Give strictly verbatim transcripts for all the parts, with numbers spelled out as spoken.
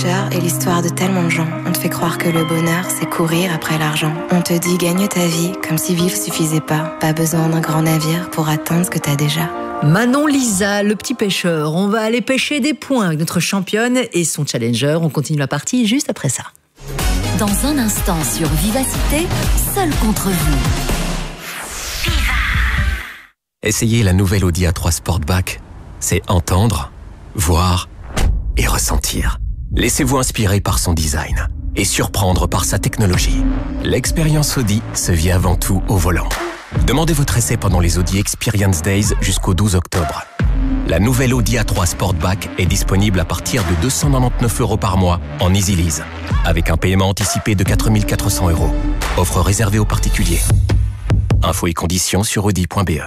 Et l'histoire de tellement de gens. On te fait croire que le bonheur, c'est courir après l'argent. On te dit gagne ta vie, comme si vivre suffisait pas. Pas besoin d'un grand navire pour atteindre ce que t'as déjà. Manon Lisa, le petit pêcheur. On va aller pêcher des points avec notre championne et son challenger. On continue la partie juste après ça. Dans un instant sur Vivacité, seul contre vous. Essayez la nouvelle Audi A trois Sportback. C'est entendre, voir et ressentir. Laissez-vous inspirer par son design et surprendre par sa technologie. L'expérience Audi se vit avant tout au volant. Demandez votre essai pendant les Audi Experience Days jusqu'au douze octobre. La nouvelle Audi A trois Sportback est disponible à partir de deux cent quatre-vingt-dix-neuf euros par mois en Easy Lease, avec un paiement anticipé de quatre mille quatre cents euros. Offre réservée aux particuliers. Infos et conditions sur audi point b e.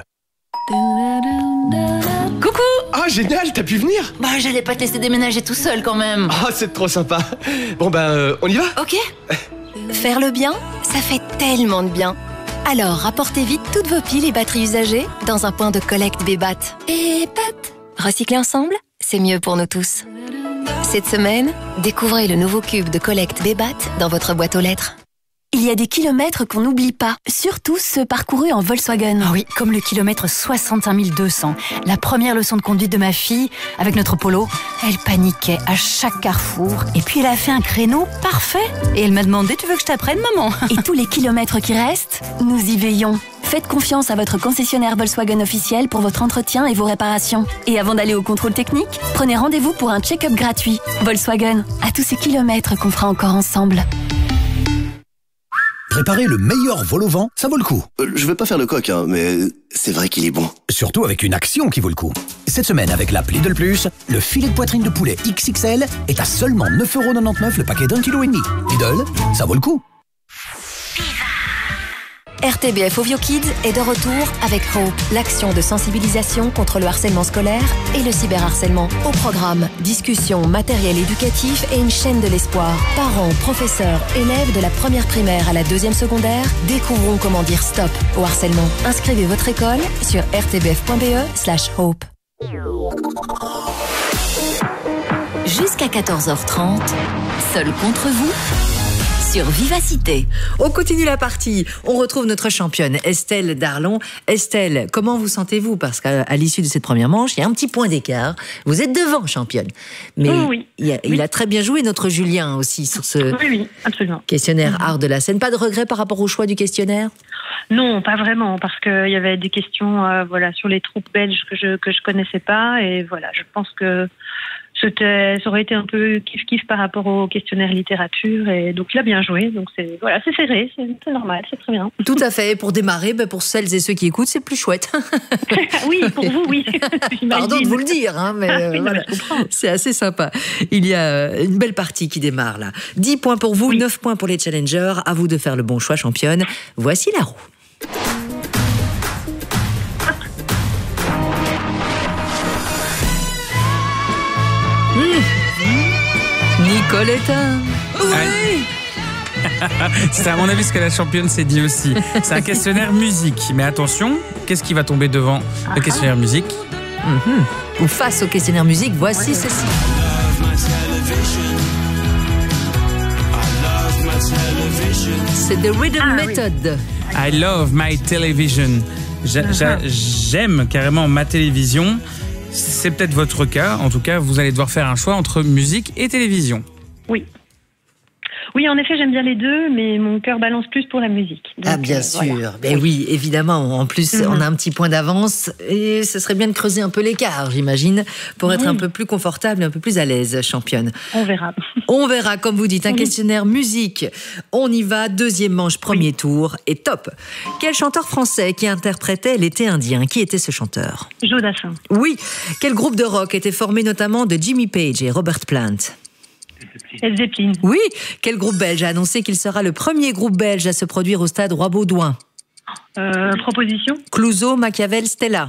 Coucou! Ah, génial, t'as pu venir? Bah, j'allais pas te laisser déménager tout seul quand même. Ah, c'est trop sympa. Bon, ben, euh, on y va? Ok. Faire le bien, ça fait tellement de bien. Alors, rapportez vite toutes vos piles et batteries usagées dans un point de collecte Bébat. Bébat. Recycler ensemble, c'est mieux pour nous tous. Cette semaine, découvrez le nouveau cube de collecte Bébat dans votre boîte aux lettres. Il y a des kilomètres qu'on n'oublie pas, surtout ceux parcourus en Volkswagen. Ah oui, comme le kilomètre soixante-cinq mille deux cents. La première leçon de conduite de ma fille avec notre Polo. Elle paniquait à chaque carrefour. Et puis elle a fait un créneau parfait. Et elle m'a demandé, tu veux que je t'apprenne, maman? Et tous les kilomètres qui restent, nous y veillons. Faites confiance à votre concessionnaire Volkswagen officiel pour votre entretien et vos réparations. Et avant d'aller au contrôle technique, prenez rendez-vous pour un check-up gratuit. Volkswagen, à tous ces kilomètres qu'on fera encore ensemble. Préparer le meilleur vol au vent, ça vaut le coup. Euh, je vais pas faire le coq, hein, mais c'est vrai qu'il est bon. Surtout avec une action qui vaut le coup. Cette semaine, avec l'app Lidl Plus, le filet de poitrine de poulet X X L est à seulement neuf euros quatre-vingt-dix-neuf le paquet d'un kilo et demi. Lidl, ça vaut le coup. R T B F Ovio Kids est de retour avec Hope, l'action de sensibilisation contre le harcèlement scolaire et le cyberharcèlement. Au programme, discussions, matériel éducatif et une chaîne de l'espoir. Parents, professeurs, élèves de la première primaire à la deuxième secondaire, découvrons comment dire stop au harcèlement. Inscrivez votre école sur r t b f point b e slash hope. Jusqu'à quatorze heures trente, seul contre vous sur Vivacité. On continue la partie. On retrouve notre championne Estelle Darlon. Estelle, comment vous sentez-vous? Parce qu'à l'issue de cette première manche, il y a un petit point d'écart. Vous êtes devant, championne. Mais oh oui. il, a, il oui. a très bien joué, notre Julien, aussi, sur ce oui, oui, absolument. questionnaire art de la scène. Pas de regret par rapport au choix du questionnaire? Non, pas vraiment, parce qu'il y avait des questions euh, voilà, sur les troupes belges que je que je connaissais pas. Et voilà, je pense que C'était, ça aurait été un peu kiff-kiff par rapport au questionnaire littérature, et donc il a bien joué, donc c'est, voilà, c'est serré, c'est, c'est normal, c'est très bien. Tout à fait, pour démarrer, ben pour celles et ceux qui écoutent, c'est plus chouette. Oui, pour vous, oui. Pardon de vous le dire, hein, mais ah, oui, euh, voilà. non, c'est assez sympa. Il y a une belle partie qui démarre là. dix points pour vous, oui. neuf points pour les challengers, à vous de faire le bon choix, championne. Voici la roue. Nicoletta. Oui. C'est à mon avis ce que la championne s'est dit aussi. C'est un questionnaire musique. Mais attention, qu'est-ce qui va tomber devant le questionnaire musique? Mm-hmm. Ou face au questionnaire musique, voici ouais. ceci. C'est The Rhythm ah, Method. Oui. I love my television. J'a, j'a, j'aime carrément ma télévision. C'est peut-être votre cas. En tout cas, vous allez devoir faire un choix entre musique et télévision. Oui. Oui, en effet, j'aime bien les deux, mais mon cœur balance plus pour la musique. Donc, ah, bien euh, sûr. Voilà. Ben oui, évidemment. En plus, mm-hmm. on a un petit point d'avance et ce serait bien de creuser un peu l'écart, j'imagine, pour être oui. un peu plus confortable et un peu plus à l'aise, championne. On verra. On verra, comme vous dites, un mm-hmm. questionnaire musique. On y va, deuxième manche, premier oui. tour et top. Quel chanteur français qui interprétait L'été indien? Qui était ce chanteur? Joe Dassin. Oui. Quel groupe de rock était formé notamment de Jimmy Page et Robert Plant? Led Zeppelin. Oui. Quel groupe belge a annoncé qu'il sera le premier groupe belge à se produire au stade Roi-Baudouin? euh, Proposition. Clouseau, Machiavel, Stella.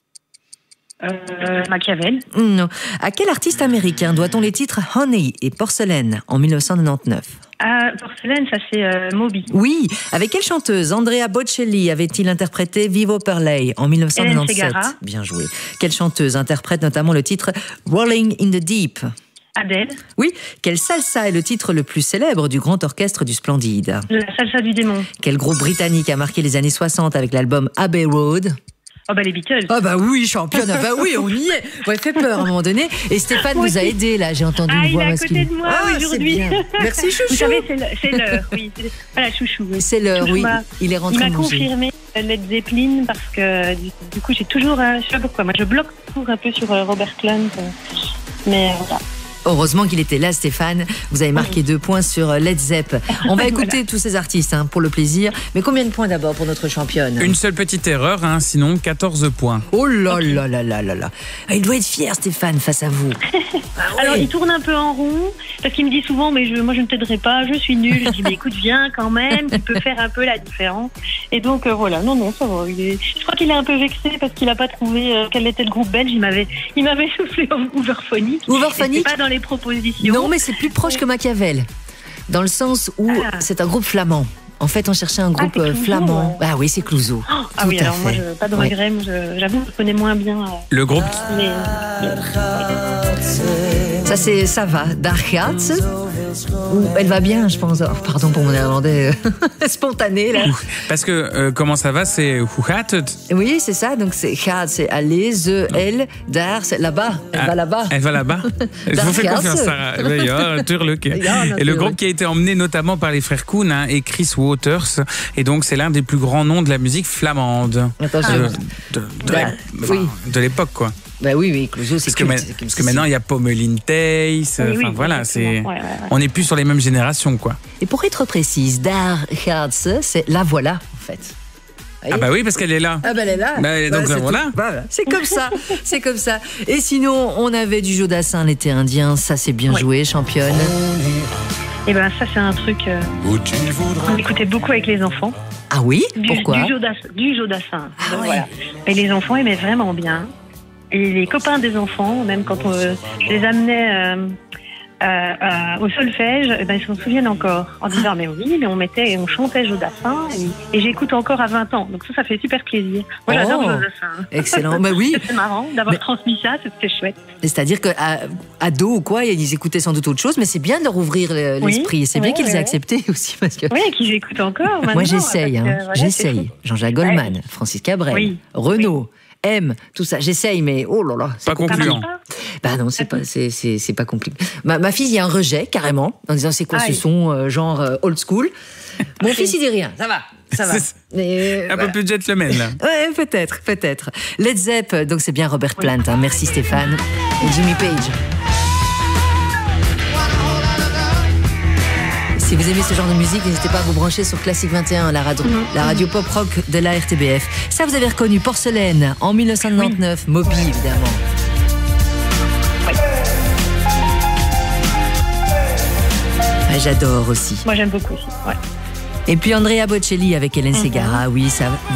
Euh, Machiavel. Non. À quel artiste américain doit-on les titres Honey et Porcelaine en dix-neuf cent quatre-vingt-dix-neuf? Ah, Porcelaine, ça c'est euh, Moby. Oui. Avec quelle chanteuse Andrea Bocelli avait-il interprété Vivo per lei en dix-neuf cent quatre-vingt-dix-sept? Hélène Ségara. Bien joué. Quelle chanteuse interprète notamment le titre Rolling in the Deep? Adèle. Oui. Quelle salsa est le titre le plus célèbre du grand orchestre du Splendide? La salsa du démon. Quel groupe britannique a marqué les années soixante avec l'album Abbey Road? Oh bah les Beatles. Ah bah oui, championne, ah bah oui, on y est. Ouais, fait peur à un moment donné. Et Stéphane Moi vous a aussi. aidé là, j'ai entendu Ah, une voix il est à masculine. côté de moi Ah, aujourd'hui. c'est bien. Merci chouchou. Vous savez, c'est le- c'est l'heure, oui. C'est- Voilà, chouchou. Oui. C'est l'heure, Chouchou oui. m'a- Il est rentré Il m'a manger. confirmé euh, Led Zeppelin parce que du, du coup, j'ai toujours, euh, je sais pas pourquoi, moi je bloque toujours un peu sur euh, Robert Plant. euh, mais euh, voilà. Heureusement qu'il était là, Stéphane. Vous avez marqué deux points sur Led Zepp. On va écouter Voilà. tous ces artistes hein, pour le plaisir. Mais combien de points d'abord pour notre championne? Une seule petite erreur, hein, sinon quatorze points. Oh là là là là là là. Ah, il doit être fier, Stéphane, face à vous. Alors, il tourne un peu en rond parce qu'il me dit souvent, mais je, moi je ne t'aiderai pas, je suis nulle. Je dis, mais écoute, viens quand même, tu peux faire un peu la différence. Et donc euh, voilà, non, non, ça va. Il est... Je crois qu'il est un peu vexé parce qu'il n'a pas trouvé euh, quel était le groupe belge. Il m'avait, il m'avait soufflé Hooverphonic. Hooverphonic. Et c'est pas dans les propositions. Non, mais c'est plus proche que Machiavel. Dans le sens où Ah. c'est un groupe flamand. En fait, on cherchait un groupe c'est euh, Clouseau, flamand. ouais. Ah oui, c'est Clouseau. Ah Tout oui, à alors moi, fait. je, pas de Ouais. regret. moi, je- J'avoue, je connais moins bien. euh, Le groupe, les- Ça, c'est Ça va, Dark Hearts. Ou Elle va bien, je pense. Oh, pardon pour mon néerlandais euh, spontané, là. parce que euh, comment ça va, c'est Who Hatted. Oui, c'est ça. Donc, c'est Heart, c'est aller, the, elle, daar, c'est là-bas. Elle Ah, va là-bas. Elle va là-bas. Je Dark vous fais confiance, Hearts. Sarah. Oui, ja, tuurlijk. Ja, Et le natuurlijk. groupe qui a été emmené notamment par les frères Koen hein, et Chris Waters. Et donc, c'est l'un des plus grands noms de la musique flamande. Attends, de, je- de, de Bah, l'é- enfin, oui. de l'époque, quoi. Bah oui, oui, Clouseau, c'est Parce que, culte, ma- c'est culte. parce que maintenant, il y a Pommeline Tace. Oui, oui, Enfin, voilà, exactement. c'est. Ouais, ouais, ouais. On n'est plus sur les mêmes générations, quoi. Et pour être précise, Dark Hearts, c'est la voilà, en fait. Voyez Ah, bah oui, parce qu'elle est là. Ah ben elle est là. Bah, et donc, c'est voilà. tout. Voilà. C'est comme ça, c'est comme ça. Et sinon, on avait du Jodassin, l'été indien, ça c'est bien Oui. joué, championne. Et ben ça, c'est un truc euh, qu'on écoutait beaucoup avec les enfants. Ah oui? Du, Pourquoi? du Jodassin. Du Jodassin. Ah Donc, ouais. voilà. Et les enfants aimaient vraiment bien. Et les copains des enfants, même quand on, euh, je les amenais euh, euh, euh, au solfège, eh ben, ils s'en souviennent encore. En disant, mais oui, mais on mettait, on chantait Jodassin. Et, et j'écoute encore à vingt ans. Donc ça, ça fait super plaisir. Moi, j'adore Oh, Jodassin. excellent. Bah oui. C'est marrant d'avoir Mais- transmis ça, c'était chouette. C'est-à-dire que à- ado ou quoi, ils écoutaient sans doute autre chose, mais c'est bien de leur ouvrir le- Oui, l'esprit. C'est bien ouais, qu'ils aient ouais. accepté aussi, parce que Oui, qu'ils écoutent encore maintenant. moi j'essaye, parce que, hein, voilà, c'est j'essaye. fou. Jean-Jacques Goldman, Francis Cabrel, Oui. Renaud. M, tout ça, j'essaye, mais oh là là. c'est Pas compliqué. concluant. Bah non, c'est pas, c'est, c'est, c'est pas compliqué. Ma, ma fille, il y a un rejet carrément en disant c'est quoi ce Aïe. son euh, genre euh, old school. Mon fils, il dit rien. Ça va, ça va. C'est- Mais, Un voilà. peu plus gentleman, là. Ouais, peut-être, peut-être. Led Zepp, donc c'est bien Robert Plant. hein. Merci Stéphane. Et Jimmy Page. Si vous aimez ce genre de musique, n'hésitez pas à vous brancher sur Classique vingt et un, la radio, la radio pop rock de la R T B F. Ça, vous avez reconnu Porcelaine en mille neuf cent quatre-vingt-dix-neuf, Moby évidemment. Ah, j'adore aussi. Moi, j'aime beaucoup aussi. Ouais. Et puis Andrea Bocelli avec Hélène Ségara, oui, ça.